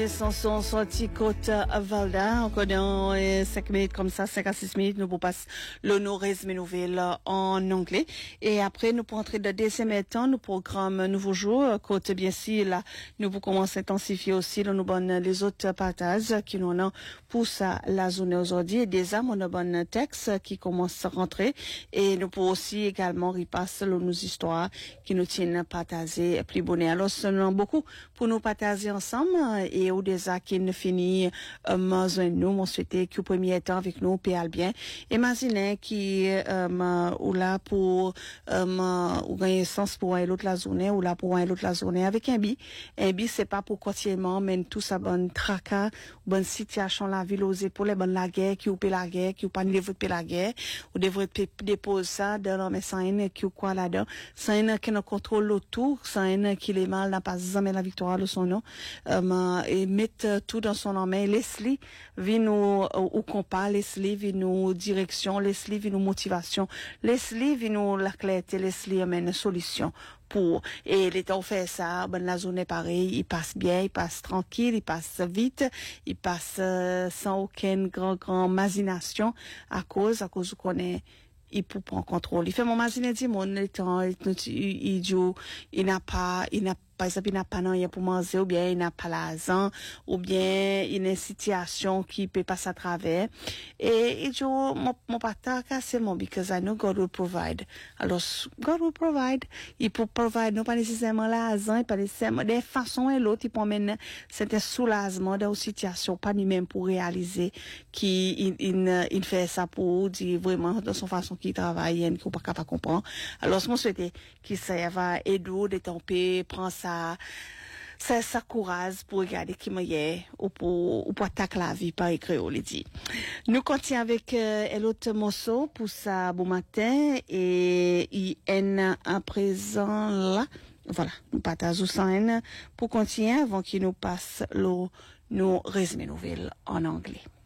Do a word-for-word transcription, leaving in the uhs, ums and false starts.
Sanson sorti côte Valda, on connaît cinq minutes comme ça, cinq à six minutes, nous pour passer le nous résumé nouvelle en anglais. Et après, nous pour entrer de deuxième temps, nous programme nouveau jour, côte bien sûr, là, nous pour commencer à intensifier aussi, nous bonne les autres partages qui nous ont pour ça la journée aujourd'hui. Et déjà, on a bon texte qui commence à rentrer. Et nous pour aussi également repasser nos histoires qui nous tiennent à partager plus bonheur. Alors, ce sont beaucoup pour nous partager ensemble et ou déjà qui ne finit euh, nous on souhaitait que premier temps avec nous péal bien imaginez qui euh, ou là pour euh, ou gagner sens pour un l'autre la journée ou là pour un l'autre la journée avec un bi un bi c'est pas pour quotidiennement mais tout ça bonne tracas bonne situation la ville aux épaules les bonne la guerre qui ou paie la guerre qui ou pas niveau paie la guerre ou devrait déposer ça dans mais sans une qui ou quoi là-dedans sans une qui ne contrôle autour sans une qui les mal n'a pas jamais la victoire de son nom euh, et mettre tout dans son main. Leslie vit nous ou compas, Leslie vit nous direction, Leslie vit nous motivation, Leslie vit nous la clarté, Leslie amène une solution pour et l'état fait ça ben la journée pareil il passe bien il passe tranquille il passe vite il passe euh, sans aucune grand grand machination à cause à cause qu'on est il peut prendre contrôle il fait mon machine dit mon temps il il joue il n'a pas il n'a par exemple, il n'a pas rien pour manger, ou bien il n'a pas l'argent, ou bien il y a une situation qui peut passer à travers. Et il dit, mon, mon pata, c'est mon, because I know God will provide. Alors, God will provide. Il peut provide, non pas nécessairement l'argent, il pas nécessairement, des façons et l'autre, il peut amener cet soulagement dans une situation, pas lui-même pour réaliser qu'il, il, il, il fait ça pour dire vraiment de son façon qu'il travaille, qu'il n'est pas capable de comprendre. Alors, ce que je souhaite, qu'il ça va aider, détamper, prendre ça, ça, ça courage pour regarder qui m'a y ou pour, ou pour attaquer la vie par écrit, on le dit. Nous continuons avec, euh, l'autre morceau pour ça, bon matin, et il est à présent là. Voilà. Nous partageons ça pour continuer avant qu'il nous passe le, nos résumés nouvelles en anglais.